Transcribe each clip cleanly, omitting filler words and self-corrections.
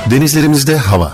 Denizlerimizde hava.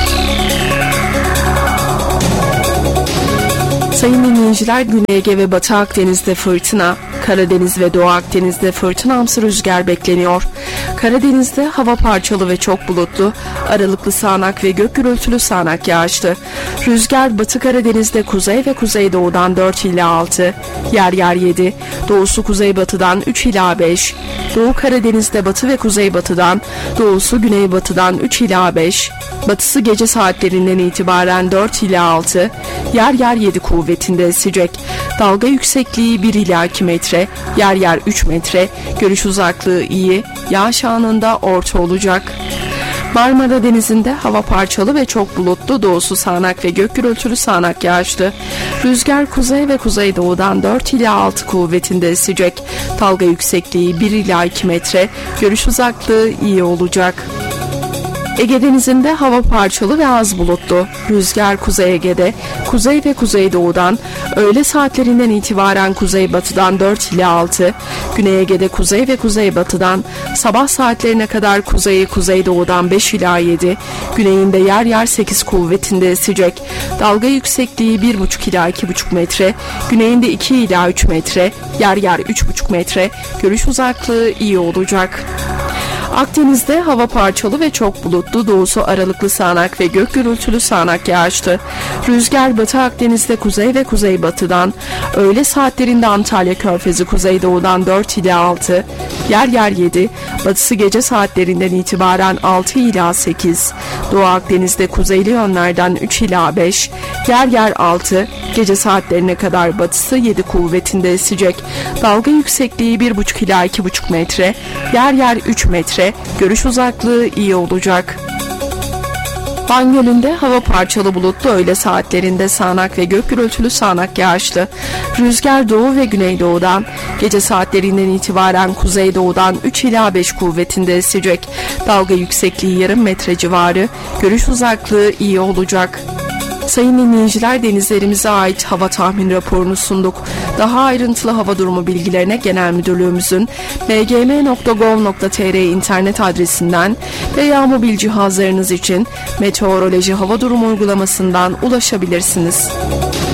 Sayın dinleyiciler, Güney Ege ve Batı Akdeniz'de fırtına, Karadeniz ve Doğu Akdeniz'de fırtınamsı rüzgar bekleniyor. Karadeniz'de hava parçalı ve çok bulutlu, aralıklı sağanak ve gök gürültülü sağanak yağışlı. Rüzgar Batı Karadeniz'de kuzey ve kuzeydoğudan 4 ila 6, yer yer 7, doğusu kuzeybatıdan 3 ila 5, Doğu Karadeniz'de batı ve kuzeybatıdan, doğusu güneybatıdan 3 ila 5, batısı gece saatlerinden itibaren 4 ila 6, yer yer 7 kuvvetinde esecek. Dalga yüksekliği 1 ila 2 metre, yer yer 3 metre, görüş uzaklığı iyi, yağış anında orta olacak. Marmara Denizi'nde hava parçalı ve çok bulutlu, doğusu sağanak ve gök gürültülü sağanak yağışlı. Rüzgar kuzey ve kuzeydoğudan 4 ila 6 kuvvetinde esecek. Dalga yüksekliği 1 ila 2 metre, görüş uzaklığı iyi olacak. Ege Denizi'nde hava parçalı ve az bulutlu. Rüzgar Kuzey Ege'de, kuzey ve kuzeydoğudan, öğle saatlerinden itibaren kuzeybatıdan 4 ila 6, Güney Ege'de kuzey ve kuzeybatıdan, sabah saatlerine kadar kuzeyi kuzeydoğudan 5 ila 7, güneyinde yer yer 8 kuvvetinde esecek. Dalga yüksekliği 1,5 ila 2,5 metre, güneyinde 2 ila 3 metre, yer yer 3,5 metre, görüş uzaklığı iyi olacak. Akdeniz'de hava parçalı ve çok bulutlu, doğusu aralıklı sağanak ve gök gürültülü sağanak yağışlı. Rüzgar Batı Akdeniz'de kuzey ve kuzeybatıdan, öğle saatlerinde Antalya Körfezi kuzeydoğudan 4 ila 6, yer yer 7, batısı gece saatlerinden itibaren 6 ila 8, Doğu Akdeniz'de kuzeyli yönlerden 3 ila 5, yer yer 6, gece saatlerine kadar batısı 7 kuvvetinde esecek. Dalga yüksekliği 1,5 ila 2,5 metre, yer yer 3 metre, görüş uzaklığı iyi olacak. Van Gölü'nde hava parçalı bulutlu, öğle saatlerinde sağanak ve gök gürültülü sağanak yağışlı. Rüzgar doğu ve güneydoğudan, gece saatlerinden itibaren kuzeydoğudan 3 ila 5 kuvvetinde esecek. Dalga yüksekliği yarım metre civarı, görüş uzaklığı iyi olacak. Sayın dinleyiciler, denizlerimize ait hava tahmin raporunu sunduk. Daha ayrıntılı hava durumu bilgilerine Genel Müdürlüğümüzün mgm.gov.tr internet adresinden veya mobil cihazlarınız için meteoroloji hava durumu uygulamasından ulaşabilirsiniz.